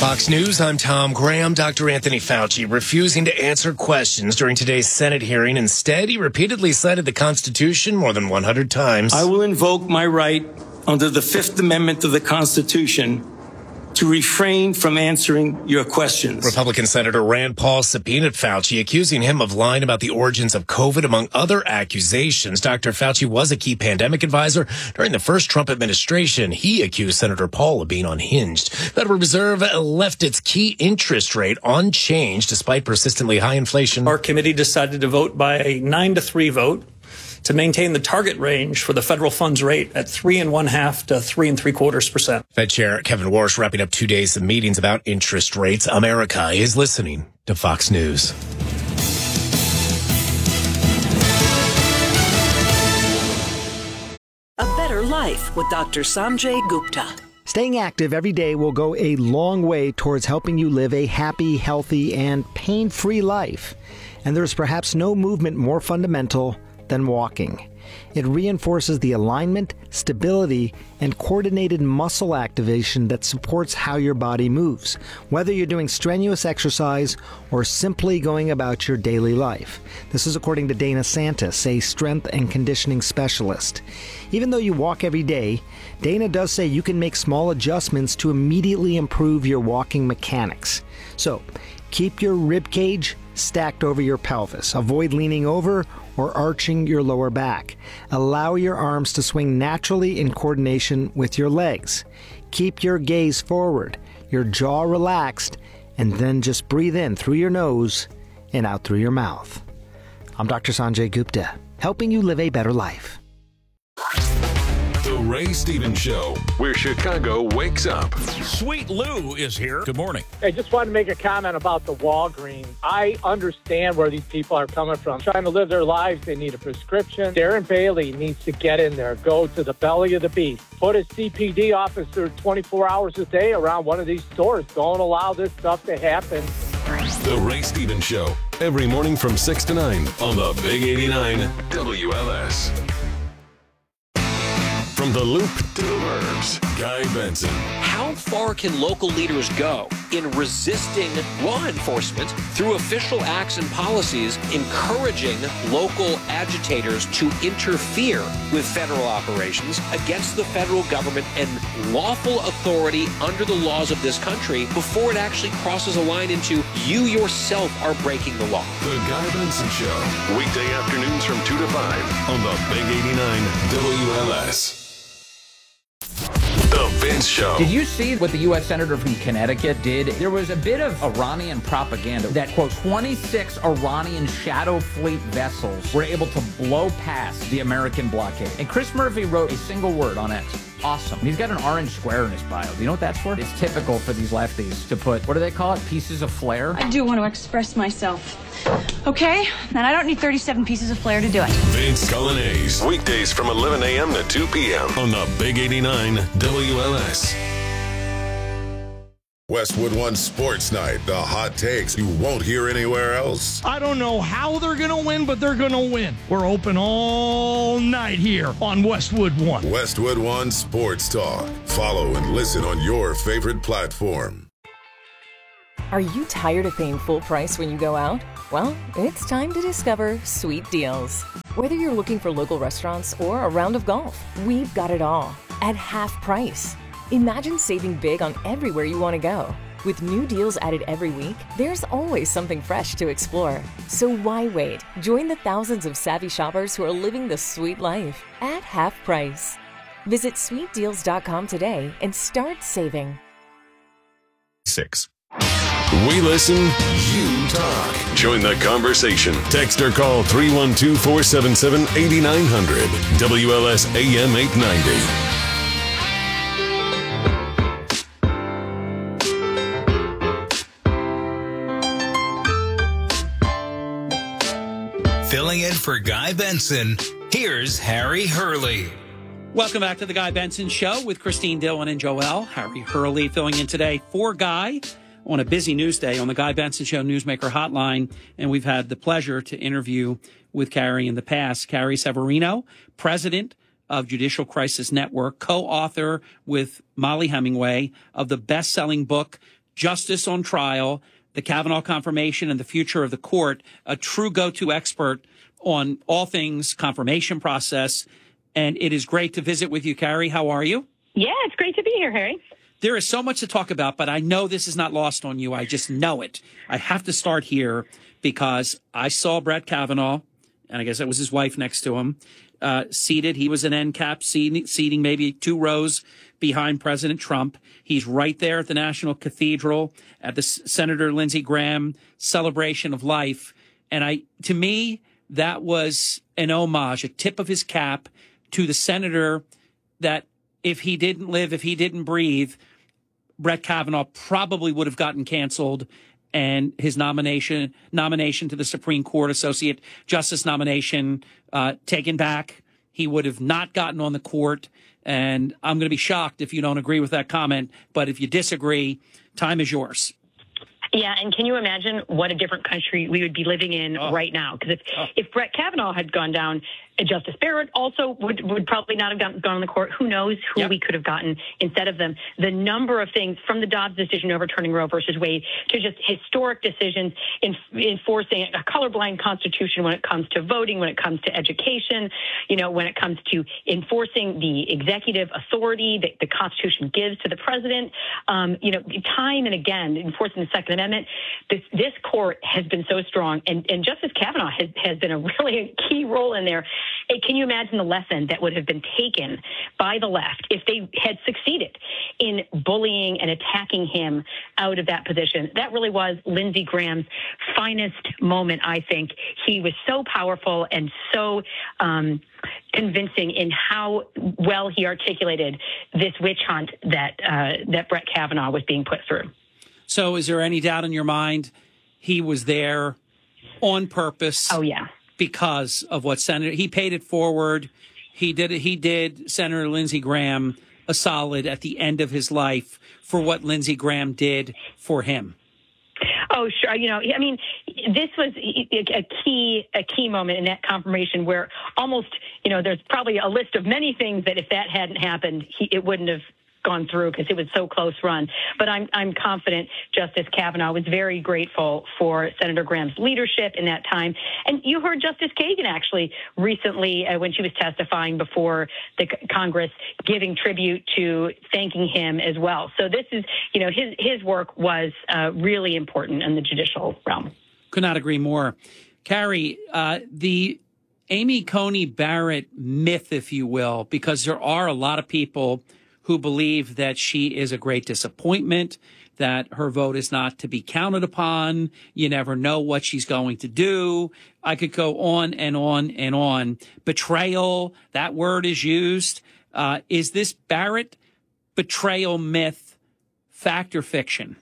Fox News, I'm Tom Graham. Dr. Anthony Fauci refusing to answer questions during today's Senate hearing. Instead, he repeatedly cited the Constitution more than 100 times. I will invoke my right under the Fifth Amendment of the Constitution to refrain from answering your questions. Republican Senator Rand Paul subpoenaed Fauci, accusing him of lying about the origins of COVID, among other accusations. Dr. Fauci was a key pandemic advisor during the first Trump administration. He accused Senator Paul of being unhinged. Federal Reserve left its key interest rate unchanged despite persistently high inflation. Our committee decided to vote by a 9-3 vote to maintain the target range for the federal funds rate at 3.5% to 3.75%. Fed Chair Kevin Warsh wrapping up 2 days of meetings about interest rates. America is listening to Fox News. A Better Life with Dr. Sanjay Gupta. Staying active every day will go a long way towards helping you live a happy, healthy, and pain-free life. And there's perhaps no movement more fundamental than walking. It reinforces the alignment, stability, and coordinated muscle activation that supports how your body moves, whether you're doing strenuous exercise or simply going about your daily life. This is according to Dana Santis, a strength and conditioning specialist. Even though you walk every day, Dana does say you can make small adjustments to immediately improve your walking mechanics. So, keep your rib cage stacked over your pelvis. Avoid leaning over or arching your lower back. Allow your arms to swing naturally in coordination with your legs. Keep your gaze forward, your jaw relaxed, and then just breathe in through your nose and out through your mouth. I'm Dr. Sanjay Gupta, helping you live a better life. The Ray Stevens Show, where Chicago wakes up. Sweet Lou is here. Good morning. I just wanted to make a comment about the Walgreens. I understand where these people are coming from. Trying to live their lives, they need a prescription. Darren Bailey needs to get in there, go to the belly of the beast. Put a CPD officer 24 hours a day around one of these stores. Don't allow this stuff to happen. The Ray Stevens Show, every morning from 6 to 9 on the Big 89 WLS. From the Loop to the Burbs, Guy Benson. How far can local leaders go in resisting law enforcement through official acts and policies, encouraging local agitators to interfere with federal operations against the federal government and lawful authority under the laws of this country before it actually crosses a line into you yourself are breaking the law? The Guy Benson Show, weekday afternoons from 2 to 5 on the Big 89 WLS. The Vince Show. Did you see what the U.S. Senator from Connecticut did? There was a bit of Iranian propaganda that, quote, 26 Iranian shadow fleet vessels were able to blow past the American blockade. And Chris Murphy wrote a single word on X. Awesome. He's got an orange square in his bio. Do you know what that's for? It's typical for these lefties to put, what do they call it? Pieces of flair? I do want to express myself. Okay? And I don't need 37 pieces of flair to do it. Vince Colonnese. Weekdays from 11 a.m. to 2 p.m. on the Big 89 WLS. Westwood One Sports Night. The hot takes you won't hear anywhere else. I don't know how they're going to win, but they're going to win. We're open all night here on Westwood One. Westwood One Sports Talk. Follow and listen on your favorite platform. Are you tired of paying full price when you go out? Well, it's time to discover Sweet Deals. Whether you're looking for local restaurants or a round of golf, we've got it all at half price. Imagine saving big on everywhere you want to go. With new deals added every week, there's always something fresh to explore. So why wait? Join the thousands of savvy shoppers who are living the sweet life at half price. Visit sweetdeals.com today and start saving. 6. We listen, you talk. Join the conversation. Text or call 312-477-8900. WLS AM 890. Filling in for Guy Benson, here's Harry Hurley. Welcome back to the Guy Benson Show with Christine Dillon and Joelle. Harry Hurley filling in today for Guy on a busy news day on the Guy Benson Show Newsmaker Hotline. And we've had the pleasure to interview with Carrie in the past. Carrie Severino, president of Judicial Crisis Network, co-author with Molly Hemingway of the best-selling book, justice on trial, the Kavanaugh confirmation, and the future of the court, a true go-to expert on all things confirmation process. And it is great to visit with you, Carrie. How are you? Yeah, it's great to be here, Harry. There is so much to talk about, but I know this is not lost on you. I just know it. I have to start here because I saw Brett Kavanaugh, and I guess that was his wife next to him, seated. He was an end cap seating maybe 2 rows behind President Trump. He's right there at the National Cathedral at the Senator Lindsey Graham celebration of life. And to me, that was an homage, a tip of his cap to the senator that if he didn't live, if he didn't breathe, Brett Kavanaugh probably would have gotten canceled and his nomination to the Supreme Court, Associate Justice nomination, taken back. He would have not gotten on the court. And I'm going to be shocked if you don't agree with that comment. But if you disagree, time is yours. Yeah, and can you imagine what a different country we would be living in right now? Because if Brett Kavanaugh had gone down, Justice Barrett also would probably not have gone on the court. Who knows who we could have gotten instead of them. The number of things from the Dobbs decision overturning Roe versus Wade to just historic decisions in enforcing a colorblind constitution when it comes to voting, when it comes to education, when it comes to enforcing the executive authority that the Constitution gives to the president, time and again, enforcing the Second Amendment. This court has been so strong, and Justice Kavanaugh has been a really key role in there. Can you imagine the lesson that would have been taken by the left if they had succeeded in bullying and attacking him out of that position? That really was Lindsey Graham's finest moment, I think. He was so powerful and so convincing in how well he articulated this witch hunt that Brett Kavanaugh was being put through. So is there any doubt in your mind he was there on purpose? Oh, yeah. Because of what he paid it forward. He did Senator Lindsey Graham a solid at the end of his life for what Lindsey Graham did for him. Oh, sure. This was a key moment in that confirmation where almost, there's probably a list of many things that if that hadn't happened, it wouldn't have gone through because it was so close run. But I'm confident Justice Kavanaugh was very grateful for Senator Graham's leadership in that time. And you heard Justice Kagan actually recently when she was testifying before the Congress giving tribute to thanking him as well. So this is, his work was really important in the judicial realm. Could not agree more. Carrie, the Amy Coney Barrett myth, if you will, because there are a lot of people who believe that she is a great disappointment, that her vote is not to be counted upon. You never know what she's going to do. I could go on and on and on. Betrayal, that word is used. Is this Barrett betrayal myth fact or fiction?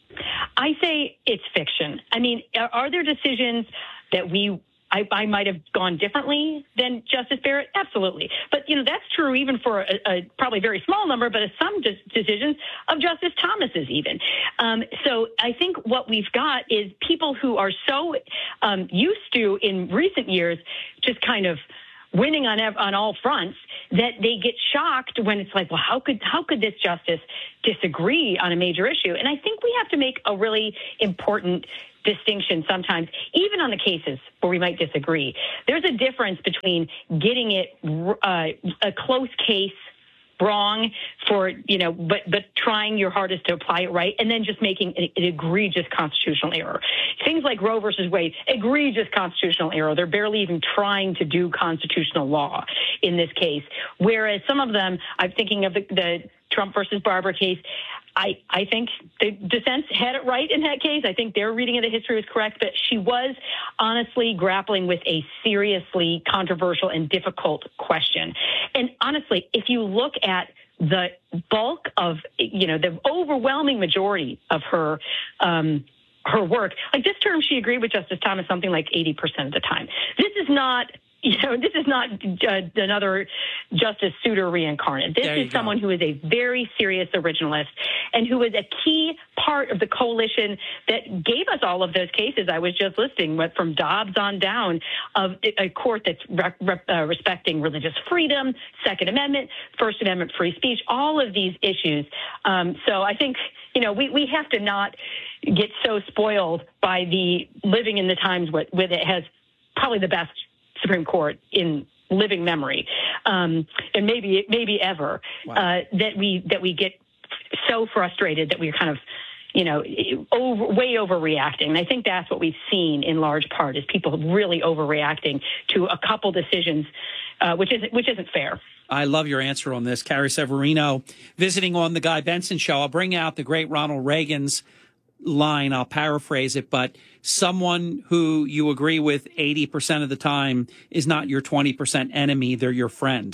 I say it's fiction. Are there decisions that I might have gone differently than Justice Barrett? Absolutely. But, that's true even for a probably very small number, but some decisions of Justice Thomas's even. So I think what we've got is people who are so used to, in recent years, just kind of winning on all fronts, that they get shocked when it's like, well, how could this justice disagree on a major issue? And I think we have to make a really important distinction sometimes, even on the cases where we might disagree. There's a difference between getting it a close case wrong but trying your hardest to apply it right, and then just making an egregious constitutional error. Things like Roe versus Wade, egregious constitutional error. They're barely even trying to do constitutional law in this case. Whereas some of them, I'm thinking of the Trump versus Barber case, I think the dissent had it right in that case. I think their reading of the history was correct, but she was honestly grappling with a seriously controversial and difficult question. And honestly, if you look at the bulk of, the overwhelming majority of her work, like this term, she agreed with Justice Thomas something like 80% of the time. This is not this is not another Justice Souter reincarnate. This is someone who is a very serious originalist and who is a key part of the coalition that gave us all of those cases I was just listing, from Dobbs on down, of a court that's respecting religious freedom, Second Amendment, First Amendment free speech, all of these issues. So I think, we have to not get so spoiled by the living in the times with it has probably the best Supreme Court in living memory, and maybe ever. Wow. That we get so frustrated that we're kind of, way overreacting. And I think that's what we've seen in large part, is people really overreacting to a couple decisions, which isn't fair. I love your answer on this. Carrie Severino visiting on the Guy Benson Show. I'll bring out the great Ronald Reagan's line. I'll paraphrase it, but someone who you agree with 80% of the time is not your 20% enemy. They're your friend.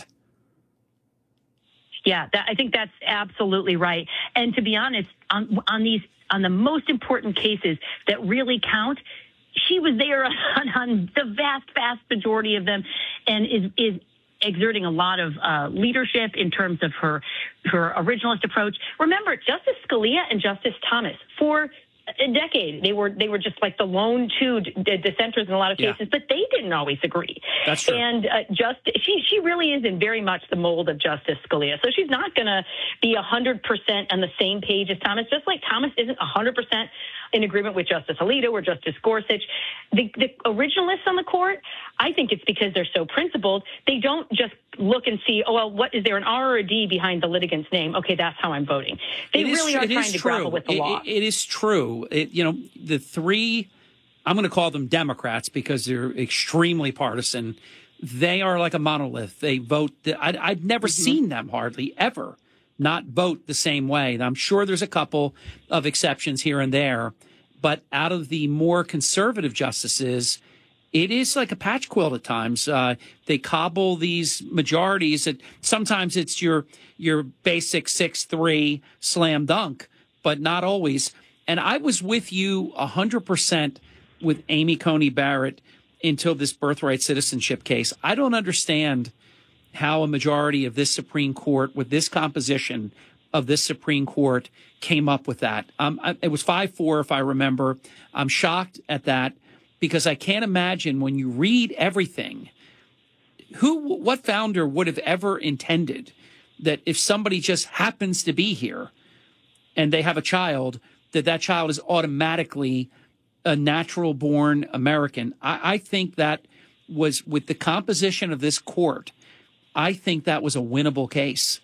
Yeah, I think that's absolutely right. And to be honest, on the most important cases that really count, she was there on the vast majority of them, and is exerting a lot of leadership in terms of her originalist approach. Remember, Justice Scalia and Justice Thomas, for a decade, they were just like the lone two dissenters in a lot of cases, but they didn't always agree. That's true. And she really is in very much the mold of Justice Scalia. So she's not going to be 100% on the same page as Thomas, just like Thomas isn't 100% in agreement with Justice Alito or Justice Gorsuch. The originalists on the court, I think it's because they're so principled. They don't just look and see, what is there, an R or a D behind the litigant's name? Okay, that's how I'm voting. They really are trying to grapple with the law. It is true. The three, I'm going to call them Democrats because they're extremely partisan. They are like a monolith. They vote. I've never seen them hardly ever not vote the same way. And I'm sure there's a couple of exceptions here and there, but out of the more conservative justices, it is like a patch quilt at times. They cobble these majorities that sometimes it's your basic 6-3 slam dunk, but not always. And I was with you 100% with Amy Coney Barrett until this birthright citizenship case. I don't understand how a majority of this Supreme Court, with this composition of this Supreme Court, came up with that. It was 5-4, if I remember. I'm shocked at that because I can't imagine, when you read everything, what founder would have ever intended that if somebody just happens to be here and they have a child, that child is automatically a natural-born American. I think that was, with the composition of this court, I think that was a winnable case.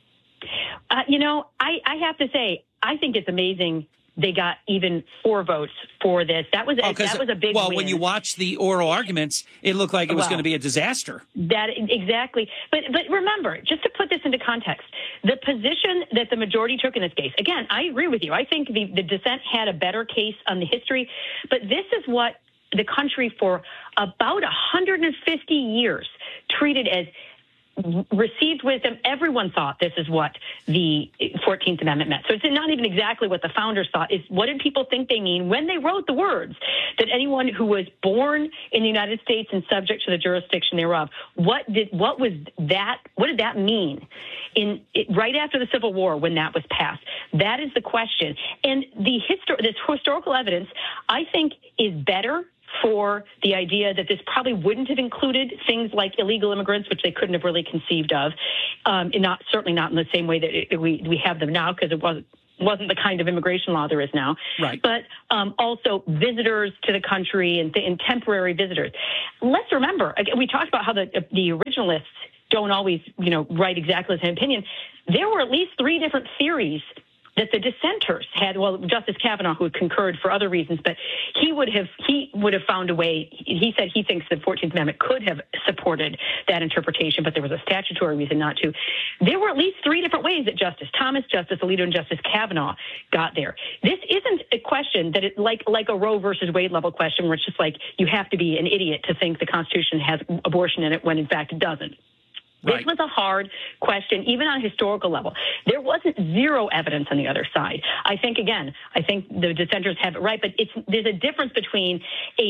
I have to say, I think it's amazing they got even 4 votes for this. That was a big win. Well, when you watch the oral arguments, it looked like it was going to be a disaster. Exactly. But remember, just to put this into context, the position that the majority took in this case, again, I agree with you. I think the dissent had a better case on the history, but this is what the country for about 150 years treated as received wisdom. Everyone thought this is what the 14th Amendment meant. So it's not even exactly what the founders thought. It's what did people think they mean when they wrote the words that anyone who was born in the United States and subject to the jurisdiction thereof, what did that mean right after the Civil War when that was passed? That is the question. And this historical evidence, I think, is better for the idea that this probably wouldn't have included things like illegal immigrants, which they couldn't have really conceived of, and certainly not in the same way that we have them now, because it wasn't the kind of immigration law there is now. Right. But also visitors to the country and temporary visitors. Let's remember, again, we talked about how the originalists don't always, write exactly the same opinion. There were at least 3 different theories that the dissenters had. Well, Justice Kavanaugh, who had concurred for other reasons, but he would have found a way. He said he thinks the 14th Amendment could have supported that interpretation, but there was a statutory reason not to. There were at least 3 different ways that Justice Thomas, Justice Alito, and Justice Kavanaugh got there. This isn't a question that like a Roe versus Wade level question where it's just like you have to be an idiot to think the Constitution has abortion in it when in fact it doesn't. This was a hard question, even on a historical level. There wasn't zero evidence on the other side. I think the dissenters have it right, but there's a difference between a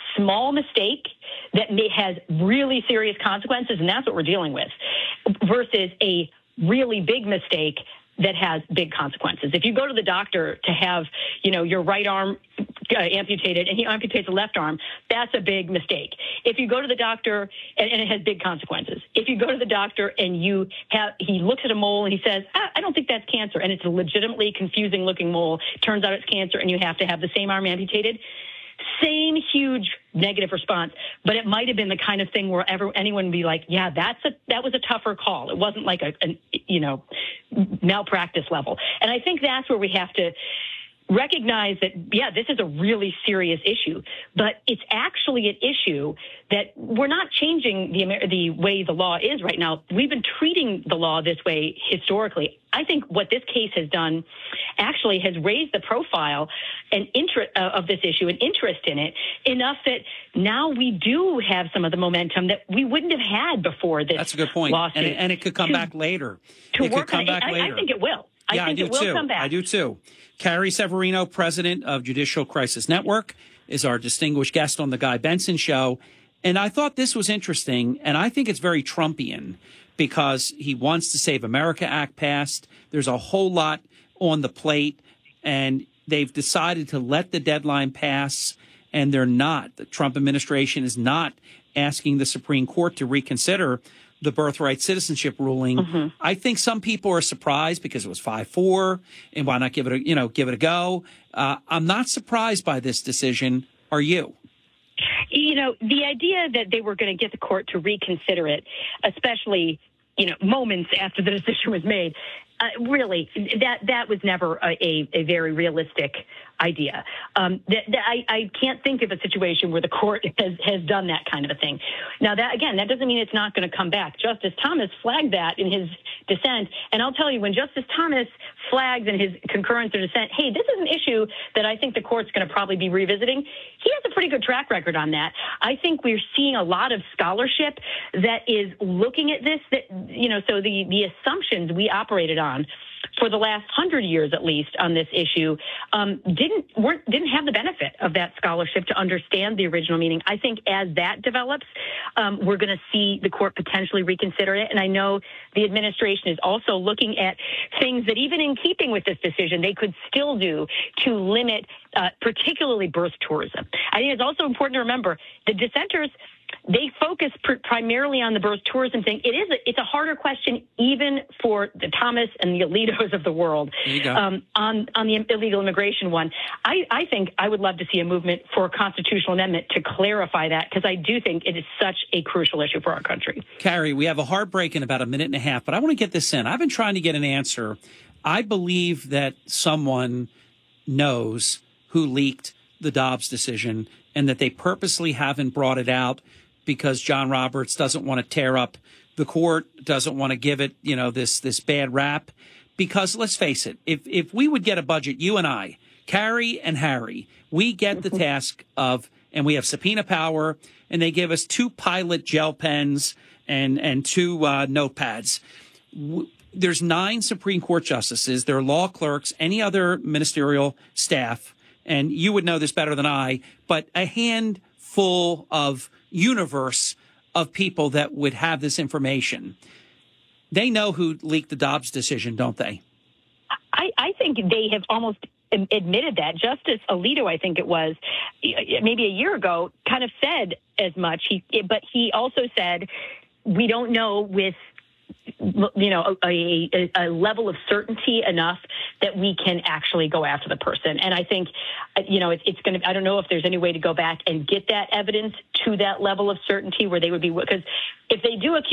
small mistake that has really serious consequences, and that's what we're dealing with, versus a really big mistake that has big consequences. If you go to the doctor to have, your right arm amputated and he amputates the left arm, that's a big mistake. If you go to the doctor and it has big consequences. If you go to the doctor and he looks at a mole and he says, I don't think that's cancer, and it's a legitimately confusing looking mole, turns out it's cancer, and you have to have the same arm amputated. Same huge negative response, but it might have been the kind of thing where anyone would be like, yeah, that was a tougher call. It wasn't like a malpractice level. And I think that's where we have to recognize that, yeah, this is a really serious issue, but it's actually an issue that we're not changing the way the law is right now. We've been treating the law this way historically. I think what this case has done actually has raised the profile and interest of this issue and interest in it enough that now we do have some of the momentum that we wouldn't have had before this. That's a good point. Lawsuit. And it could come back later. I think it will. I think it will come back. I do too. Carrie Severino, president of Judicial Crisis Network, is our distinguished guest on the Guy Benson Show. And I thought this was interesting, and I think it's very Trumpian because he wants to Save America Act passed. There's a whole lot on the plate, and they've decided to let the deadline pass, and they're not. The Trump administration is not asking the Supreme Court to reconsider the birthright citizenship ruling. Mm-hmm. I think some people are surprised because it was 5-4, and why not give it a go? I'm not surprised by this decision. Are you? The idea that they were going to get the court to reconsider it, especially, moments after the decision was made, really, that was never a very realistic idea. I can't think of a situation where the court has done that kind of a thing. Now, that doesn't mean it's not going to come back. Justice Thomas flagged that in his dissent. And I'll tell you, when Justice Thomas flags in his concurrence or dissent, hey, this is an issue that I think the court's going to probably be revisiting, he has a pretty good track record on that. I think we're seeing a lot of scholarship that is looking at this, so the assumptions we operated on for the last 100 years, at least, on this issue, didn't have the benefit of that scholarship to understand the original meaning. I think as that develops, we're going to see the court potentially reconsider it. And I know the administration is also looking at things that, even in keeping with this decision, they could still do to limit, particularly birth tourism. I think it's also important to remember the dissenters, they focus primarily on the birth tourism thing. It's a harder question even for the Thomas and the Alitos of the world on the illegal immigration one. I think I would love to see a movement for a constitutional amendment to clarify that, because I do think it is such a crucial issue for our country. Carrie, we have a hard break in about a minute and a half, but I want to get this in. I've been trying to get an answer. I believe that someone knows who leaked the Dobbs decision and that they purposely haven't brought it out because John Roberts doesn't want to tear up the court, doesn't want to give it, this bad rap. Because let's face it, if we would get a budget, you and I, Carrie and Harry, we get the task of, and we have subpoena power, and they give us 2 pilot gel pens and 2 notepads. There's 9 Supreme Court justices, there are law clerks, any other ministerial staff, and you would know this better than I, but a handful of universe of people that would have this information. They know who leaked the Dobbs decision, don't they? I think they have almost admitted that. Justice Alito, I think it was, maybe a year ago, kind of said as much. But he also said, we don't know with a level of certainty enough that we can actually go after the person. And I think, it's going to, I don't know if there's any way to go back and get that evidence to that level of certainty where they would be, because if they do accuse